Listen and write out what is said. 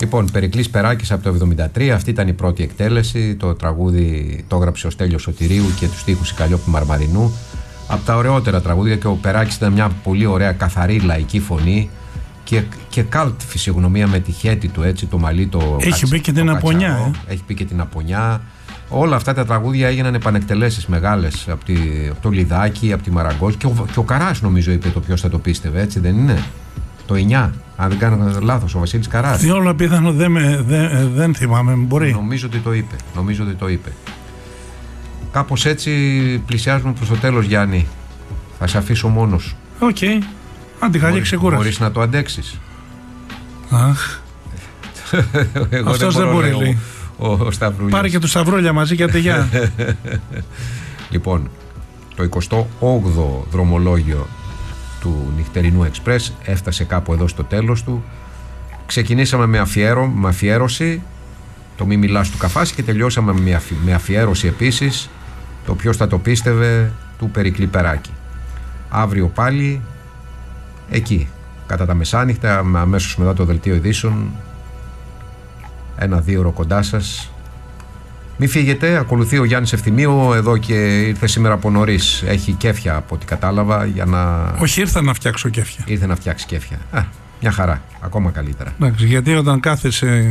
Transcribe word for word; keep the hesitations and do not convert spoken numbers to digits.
Λοιπόν, Περικλής Περάκης από το εβδομήντα τρία, αυτή ήταν η πρώτη εκτέλεση. Το τραγούδι το έγραψε ο Στέλιος Σωτηρίου και τους στίχους η Καλλιόπη Μαρμαρινού. Από τα ωραιότερα τραγούδια, και ο Περάκης ήταν μια πολύ ωραία καθαρή λαϊκή φωνή και, και καλτ φυσιογνωμία με τη χέτη του, έτσι, το μαλλί, το Έχει κατσ, πει και την Απονιά. Ε. Έχει πει και την Απονιά. Όλα αυτά τα τραγούδια έγιναν επανεκτελέσεις μεγάλες από, τη, από το Λιδάκι, από τη Μαραγκός, και ο, και ο Καράς νομίζω είπε το ποιος θα το πίστευε, έτσι δεν είναι? Το εννιά, αν δεν κάνω λάθος, ο Βασίλης Καράς. Διόλου απίθανο δεν, με, δεν, δεν θυμάμαι, μπορεί. Νομίζω ότι το είπε, νομίζω ότι το είπε. Κάπως έτσι πλησιάζουμε προς το τέλος, Γιάννη. Θα σε αφήσω μόνος. Οκ, okay. Άντε καλή ξεκούραση. Μπορείς να το αντέξεις? Αχ. Αυτός δεν, δεν μπορεί, λέει. Ο, ο Σταυρούλιας. Πάρε και του Σταυρούλια μαζί, γιατί γεια. Λοιπόν, το εικοστό όγδοο δρομολόγιο του νυχτερινού Εξπρές έφτασε κάπου εδώ στο τέλος του. Ξεκινήσαμε με, αφιέρω, με αφιέρωση το «Μη μιλάς» του Καφάση και τελειώσαμε με, αφι, με αφιέρωση επίσης το «Ποιος θα το πίστευε» του Περικλή Περάκη. Αύριο πάλι εκεί κατά τα μεσάνυχτα, αμέσως μετά το δελτίο ειδήσεων, ένα δύο ώρο κοντά σας. Μη φύγετε, ακολουθεί ο Γιάννης Ευθυμίου εδώ και ήρθε σήμερα από νωρίς. Έχει κέφια από ό,τι κατάλαβα για να... Όχι, ήρθα να φτιάξω κέφια. Ήρθε να φτιάξει κέφια. Α, μια χαρά, ακόμα καλύτερα. Εντάξει, γιατί όταν κάθεσαι